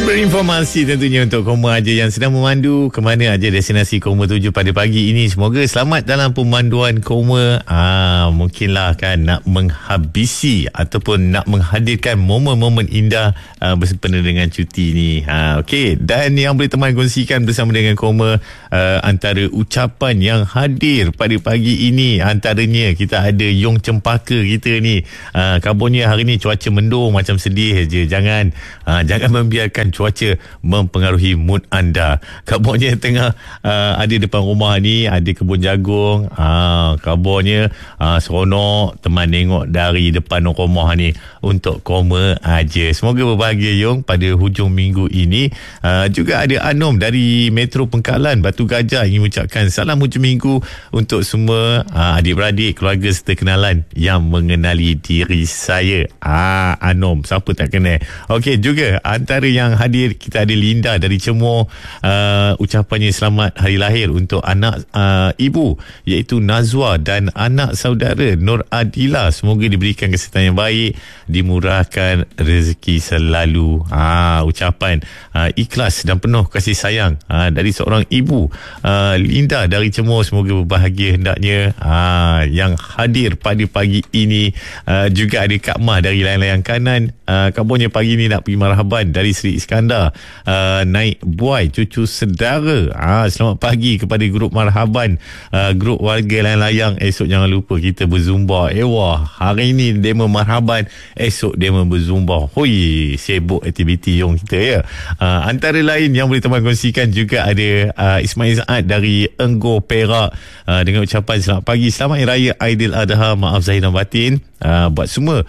Berinformasi tentunya untuk Koma Aja yang sedang memandu ke mana aja destinasi Koma tuju pada pagi ini. Semoga selamat dalam pemanduan Koma. Mungkinlah kan nak menghabisi ataupun nak menghadirkan momen-momen indah bersempena dengan cuti ni. Okey, dan yang boleh teman kongsikan bersama dengan Koma antara ucapan yang hadir pada pagi ini, antaranya kita ada Yong Cempaka kita ni. Kabarnya hari ni cuaca mendung, macam sedih je. Jangan membiarkan cuaca mempengaruhi mood anda. Kabarnya tengah ada depan rumah ni ada kebun jagung. Kabarnya seronok teman tengok dari depan rumah ni untuk Koma Aja. Semoga berbahagia Yong pada hujung minggu ini. Juga ada Anom dari Metro Pengkalan Batu Gajah ingin mengucapkan salam hujung minggu untuk semua adik-beradik, keluarga serta kenalan yang mengenali diri saya. Anom, siapa tak kenal. Okey, juga antara yang hadir kita ada Linda dari Cemor. Ucapannya selamat hari lahir untuk anak ibu iaitu Nazwa dan anak saudara Nur Adila. Semoga diberikan kesihatan yang baik, dimurahkan rezeki selalu. Ucapan ikhlas dan penuh kasih sayang dari seorang ibu, Linda dari Cemor. Semoga berbahagia hendaknya. Yang hadir pada pagi ini juga ada Kak Mah dari layang-layang kanan. Kabarnya pagi ni nak pergi marhaban dari Sri Iskandar, naik buai cucu sedara. Selamat pagi kepada grup marhaban, grup warga layang-layang. Esok jangan lupa kita berzumba. Hari ni demo marhaban, esok demo berzumba. Hoi, sibuk aktiviti yang kita ya. Antara lain yang boleh teman kongsikan juga ada Ismail Saad dari Enggo Perak dengan ucapan selamat pagi, selamat Hari Raya Aidiladha, maaf zahir dan batin buat semua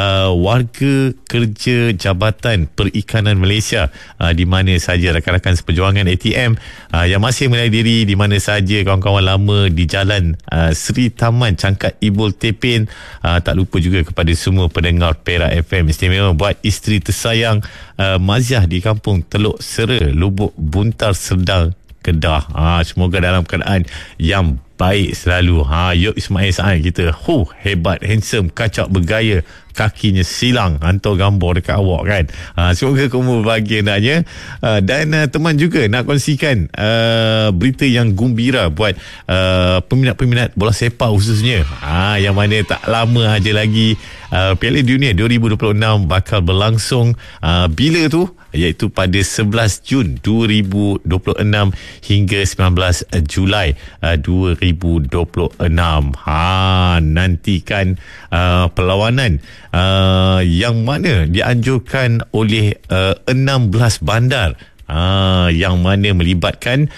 warga kerja Jabatan Perikanan Malaysia di mana saja, rakan-rakan seperjuangan ATM yang masih menarik diri di mana saja, kawan-kawan lama di Jalan Seri Taman Cangkat Ibul Tepin. Tak lupa juga kepada semua pendengar Perak FM, istimewa buat isteri tersayang Maziah di kampung Teluk Sera, Lubuk Buntar Serdang, Kedah. Semoga dalam keadaan yang baik selalu. Yuk Ismail Saad kita, hebat, handsome, kacak bergaya, kakinya silang, hantar gambar dekat awak kan. Semoga kamu berbahagia naknya. Dan teman juga nak kongsikan berita yang gembira buat peminat-peminat bola sepak khususnya, yang mana tak lama aja lagi Piala Dunia 2026 bakal berlangsung. Bila tu? Iaitu pada 11 Jun 2026 hingga 19 Julai 2026. Nantikan perlawanan yang mana dianjurkan oleh 16 bandar, yang mana melibatkan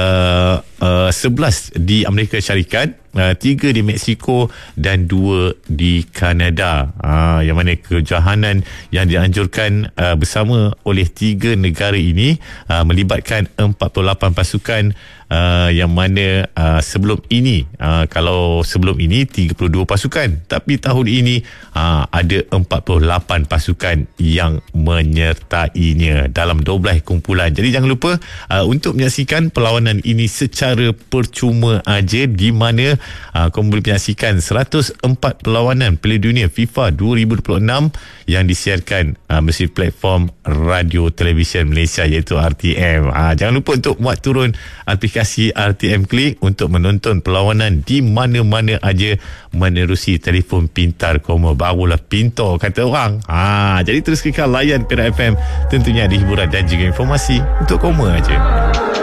11 di Amerika Syarikat, 3 di Mexico dan 2 di Kanada. Yang mana kejohanan yang dianjurkan bersama oleh 3 negara ini melibatkan 48 pasukan, yang mana sebelum ini, kalau sebelum ini 32 pasukan, tapi tahun ini ada 48 pasukan yang menyertainya dalam 12 kumpulan. Jadi jangan lupa untuk menyaksikan perlawanan ini secara percuma aja, di mana kamu boleh menyaksikan 104 perlawanan Piala Dunia FIFA 2026 yang disiarkan melalui platform radio televisyen Malaysia iaitu RTM. Jangan lupa untuk muat turun aplikasi RTM Klik untuk menonton perlawanan di mana-mana aja menerusi telefon pintar Koma. Barulah pintar kata orang. Jadi terus kekal layan Perak FM, tentunya ada hiburan dan juga informasi untuk Koma aja.